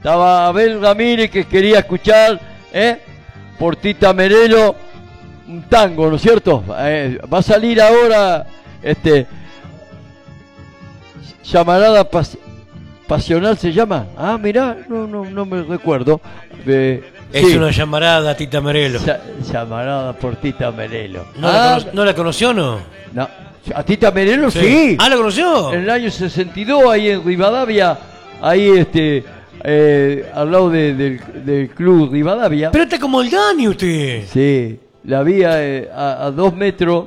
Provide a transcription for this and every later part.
Estaba Abel Ramírez que quería escuchar, por Tita Merelo, un tango, ¿no es cierto? Va a salir ahora, Llamarada Pasional se llama. Ah, mirá, no me recuerdo. Es sí. Una llamarada, Tita Merelo. Llamarada por Tita Merelo. ¿No la conoció o no? No. ¿A Tita Merelo sí? ¿Ah, la conoció? En el año 62, ahí en Rivadavia, ahí al lado del club Rivadavia. Pero está como el Dani usted. Sí, la vi a 2 metros,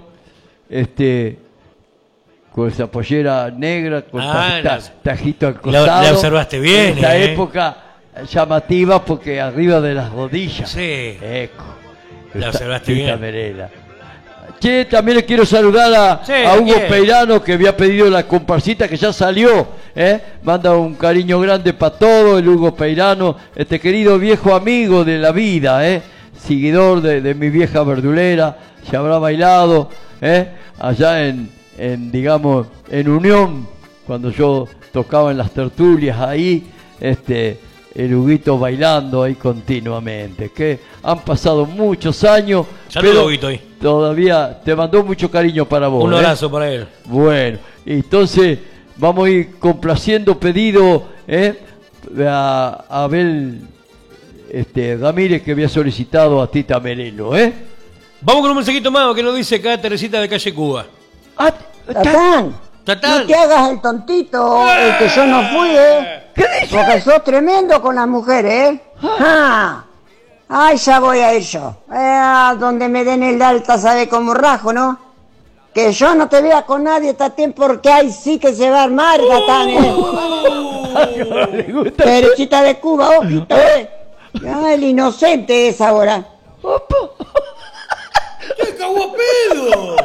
con esa pollera negra, con tajito al costado. La observaste bien. En esa época llamativa porque arriba de las rodillas. Sí. Eco. La observaste bien. Merela. Che, también le quiero saludar a Hugo Peirano, que había pedido la comparsita, que ya salió. Manda un cariño grande para todo el Hugo Peirano, este querido viejo amigo de la vida, seguidor de mi vieja verdulera. Se habrá bailado allá digamos, en Unión, cuando yo tocaba en las tertulias ahí, el Huguito bailando ahí continuamente, que han pasado muchos años. Saludos, Huguito, ahí. Todavía te mandó mucho cariño para vos. Un abrazo para él. Bueno, entonces vamos a ir complaciendo pedido a Abel Ramírez, que había solicitado a Tita Merelo. Vamos con un mensajito más que nos dice acá Teresita de Calle Cuba. Tatán, no te hagas el tontito, el que yo no fui, ¿Qué dices? Porque sos tremendo con las mujeres, Ay, ya voy a ir yo. Donde me den el alta, sabe cómo rajo, ¿no? Que yo no te vea con nadie, Tatán, porque ahí sí que se va a armar, Tatán, Teresita de Cuba, ojito, el inocente es ahora. ¡Te cagó a pedo!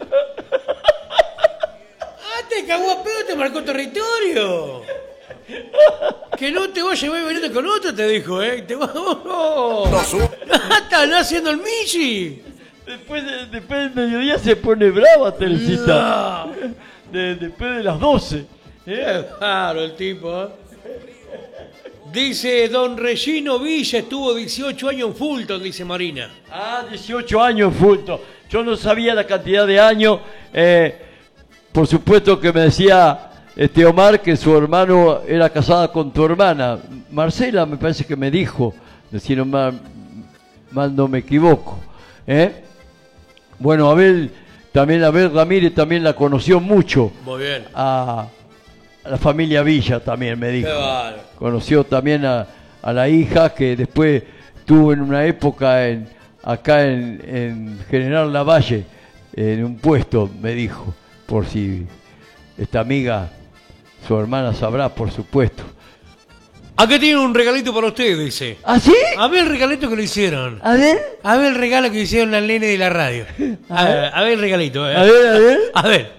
Te cagó a pedo, te marcó territorio. Que no te vayas veniendo con otro, te dijo, Te va... Están haciendo el Michi. Después del mediodía se pone brava, Teresita. Después de las 12. Claro, el tipo. Dice, don Regino Villa estuvo 18 años en Fulton, dice Marina. 18 años en Fulton. Yo no sabía la cantidad de años. Por supuesto que me decía Omar que su hermano era casada con tu hermana. Marcela me parece que me dijo, si no mal no me equivoco. Bueno, Abel Ramírez también la conoció mucho. Muy bien. A la familia Villa también me dijo. Qué bárbaro. Conoció también a la hija, que después tuvo en una época acá en General Lavalle, en un puesto, me dijo. Por si esta amiga, su hermana, sabrá, por supuesto. Acá tiene un regalito para usted, dice. ¿Ah, sí? A ver el regalito que le hicieron. A ver. A ver el regalo que hicieron al nene de la radio. A ver el regalito. A ver. A ver.